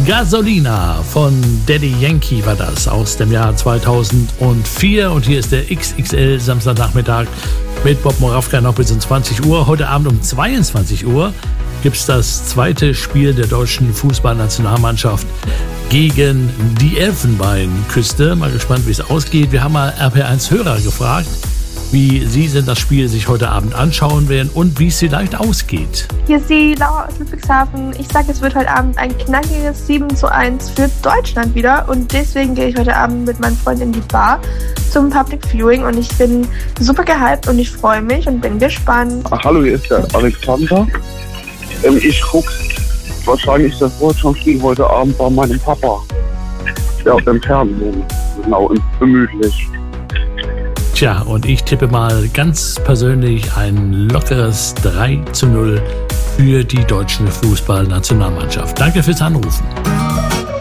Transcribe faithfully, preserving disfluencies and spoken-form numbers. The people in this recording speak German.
Gasolina von Daddy Yankee war das aus dem Jahr zweitausendvier. Und hier ist der X X L Samstagnachmittag mit Bob Moravka noch bis um zwanzig Uhr. Heute Abend um zweiundzwanzig Uhr gibt es das zweite Spiel der deutschen Fußballnationalmannschaft gegen die Elfenbeinküste. Mal gespannt, wie es ausgeht. Wir haben mal R P eins Hörer gefragt, wie sie denn das Spiel sich heute Abend anschauen werden und wie es vielleicht ausgeht. Hier ist die Laura aus Ludwigshafen. Ich sage, es wird heute Abend ein knackiges sieben zu eins für Deutschland wieder. Und deswegen gehe ich heute Abend mit meinem Freund in die Bar zum Public Viewing. Und ich bin super gehypt und ich freue mich und bin gespannt. Ach, hallo, hier ist der Alexander. Ähm, ich gucke wahrscheinlich das Deutschlandspiel heute Abend bei meinem Papa. Der auf dem Fernsehen. Genau, gemütlich. Tja, und ich tippe mal ganz persönlich ein lockeres drei zu null für die deutsche Fußballnationalmannschaft. Danke fürs Anrufen.